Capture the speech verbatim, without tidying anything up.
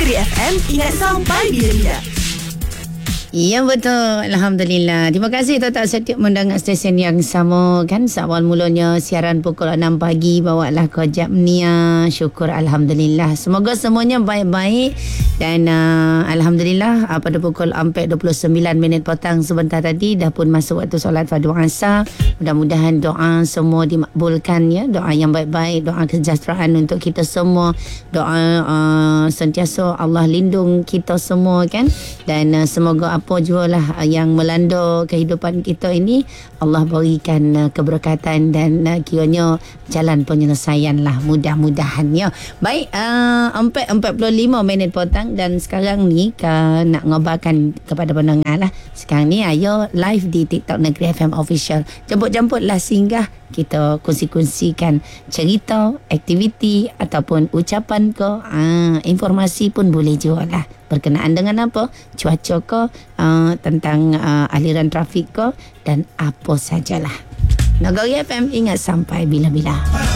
Negeri F M, ingat sampai bila-bila. Ya betul, Alhamdulillah. Terima kasih tuan-tuan setiap mendengar stesen yang sama kan. Seawal mulanya siaran pukul enam pagi bawalah kojab Nia. Syukur Alhamdulillah. Semoga semuanya baik-baik. Dan uh, Alhamdulillah uh, pada pukul empat dua puluh sembilan minit petang sebentar tadi dah pun masuk waktu solat fardu asar. Mudah-mudahan doa semua dimakbulkan ya. Doa yang baik-baik, doa kesejahteraan untuk kita semua. Doa uh, sentiasa Allah lindung kita semua kan. Dan uh, semoga apa jualah yang melanda kehidupan kita ini Allah berikan uh, keberkatan dan uh, kiranya jalan penyelesaian lah mudah-mudahan ya. Baik, uh, empat empat puluh lima minit petang dan sekarang ni uh, nak ngabarkan kepada pendengar lah. Sekarang ni ayo live di TikTok Negeri F M Official. Jemput-jemputlah singgah kita kongsi-kongsikan cerita, aktiviti ataupun ucapan ke, uh, informasi pun boleh jual lah. Berkenaan dengan apa? Cuaca ke, uh, tentang uh, aliran trafik ke dan apa sajalah. Negeri F M ingat sampai bila-bila.